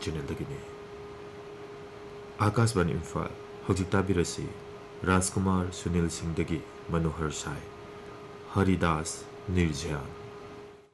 channel Akashvani Imphal हौजिक ताबिरसी Rajkumar Sunil Singh Manohar Sai Haridas निर्जयान